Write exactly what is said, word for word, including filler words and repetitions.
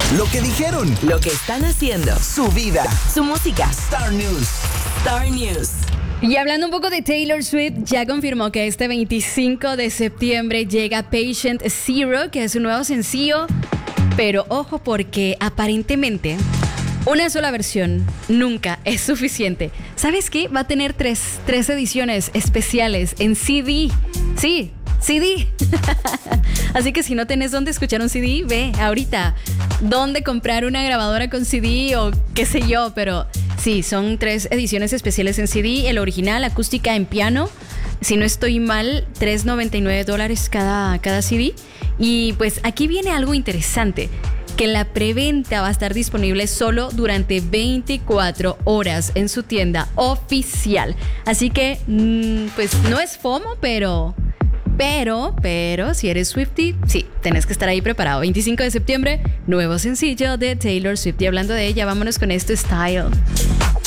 Lo que dijeron. Lo que están haciendo. Su vida. Su música. Star News. Star News. Y hablando un poco de Taylor Swift, ya confirmó que este veinticinco de septiembre llega Patient Zero, que es su nuevo sencillo. Pero ojo, porque aparentemente una sola versión nunca es suficiente. ¿Sabes qué? Va a tener tres, tres ediciones especiales en C D. Sí, C D. Así que si no tenés dónde escuchar un C D, ve ahorita dónde comprar una grabadora con C D o qué sé yo. Pero sí, son tres ediciones especiales en C D. El original, acústica en piano. Si no estoy mal, tres noventa y nueve dólares cada, cada C D. Y pues aquí viene algo interesante, que la preventa va a estar disponible solo durante veinticuatro horas en su tienda oficial. Así que, mmm, pues no es FOMO, pero... Pero, pero, si eres Swiftie, sí, tenés que estar ahí preparado. veinticinco de septiembre, nuevo sencillo de Taylor Swift. Y hablando de ella, vámonos con esto, Style.